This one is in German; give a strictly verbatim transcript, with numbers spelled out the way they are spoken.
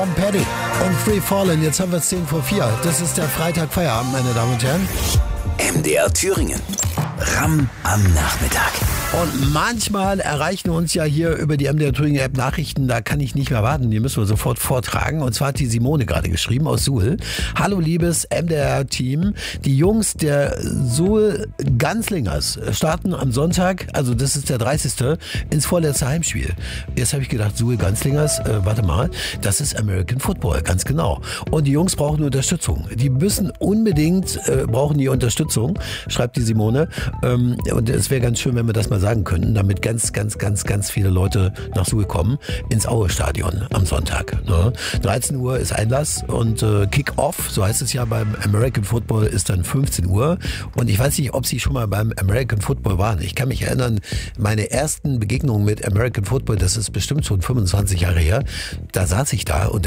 Und Paddy und Free Fallen, jetzt haben wir es zehn vor vier. Das ist der Freitag Feierabend, meine Damen und Herren. M D R Thüringen. Ram am Nachmittag. Und manchmal erreichen uns ja hier über die M D R Thüringen App Nachrichten, da kann ich nicht mehr warten, die müssen wir sofort vortragen. Und zwar hat die Simone gerade geschrieben aus Suhl. Hallo liebes M D R-Team, die Jungs der Suhl Ganzlingers starten am Sonntag, also das ist der dreißigste ins vorletzte Heimspiel. Jetzt habe ich gedacht, Suhl Ganzlingers, äh, warte mal, das ist American Football, ganz genau. Und die Jungs brauchen Unterstützung. Die müssen unbedingt, äh, brauchen die Unterstützung, schreibt die Simone. Ähm, und es wäre ganz schön, wenn wir das mal sagen könnten, damit ganz, ganz, ganz, ganz viele Leute nach Suhl kommen, ins Aue-Stadion am Sonntag. Ne? dreizehn Uhr ist Einlass und äh, Kick-Off, so heißt es ja beim American Football, ist dann fünfzehn Uhr. Und ich weiß nicht, ob Sie schon mal beim American Football waren. Ich kann mich erinnern, meine ersten Begegnungen mit American Football, das ist bestimmt schon fünfundzwanzig Jahre her, da saß ich da und